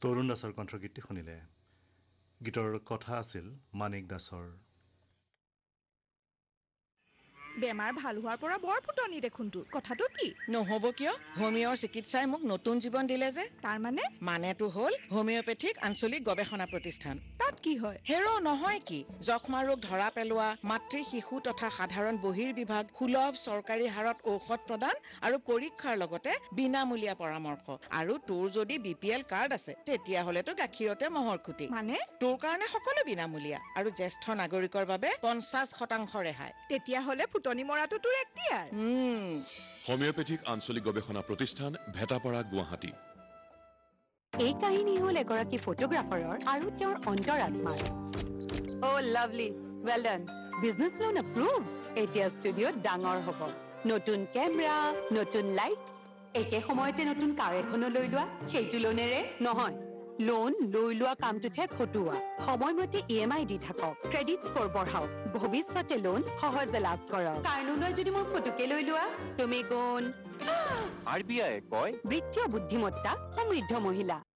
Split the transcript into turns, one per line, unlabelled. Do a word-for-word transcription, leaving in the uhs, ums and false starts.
তৰুণ দাসৰ কণ্ঠগীতটি শুনিলে গীতৰ কথা আছিল মানিক দাসৰ
বেমাৰ ভাল হোৱাৰ পৰা বৰ ফুটনি দেখোন তোৰ কথাটো কি
নহব কিয় হোমিওৰ চিকিৎসাই মোক নতুন জীৱন দিলে যে
তাৰ মানে
মানেটো হ'ল হোমিওপেথিক আঞ্চলিক গৱেষণা প্ৰতিষ্ঠান
তাত কি হয়
হেৰো নহয় কি যক্ষ্মা ৰোগ ধৰা পেলোৱা মাতৃ শিশু তথা সাধাৰণ বহিৰ বিভাগ সুলভ চৰকাৰী হাৰত ঔষধ প্ৰদান আৰু পৰীক্ষাৰ লগতে বিনামূলীয়া পৰামৰ্শ আৰু তোৰ যদি বিপিএল কাৰ্ড আছে তেতিয়া হলেতো গাখীৰতে মহৰ খুটি
মানে
তোৰ কাৰণে সকলো বিনামূলীয়া আৰু জ্যেষ্ঠ নাগৰিকৰ বাবে পঞ্চাশ শতাংশ ৰেহাই
তেতিয়া হলে ফুটনি মৰাটো তোৰ এক্টিয়াৰ
উম
হোমিওপেথিক আঞ্চলিক গৱেষণা প্ৰতিষ্ঠান ভেটাপাৰা গুৱাহাটী
এই কাহিনী হল এগৰাকী ফটোগ্ৰাফাৰৰ আৰু তেওঁৰ অন্তৰাত্মাৰ অ লাভলি ৱেল ডান বিজনেছ লোন এপ্ৰুভ এতিয়া ষ্টুডিঅ'ত ডাঙৰ হ'ব নতুন কেমেৰা নতুন লাইট একে সময়তে নতুন কাৰ এখনো লৈ লোৱা সেইটো লোনেৰে নহয় লোন লৈ লোৱা কামটোতহে খটুৱা সময়মতে ইএমআই দি থাকক ক্ৰেডিট স্ক'ৰ বঢ়াওক ভৱিষ্যতে লোন সহজে লাভ কৰক কাৰ নোলোৱা যদি মোৰ ফটোকে লৈ লোৱা তুমি কোন
আৰ বি আই কয়
বৃত্তীয় বুদ্ধিমত্তা সমৃদ্ধ মহিলা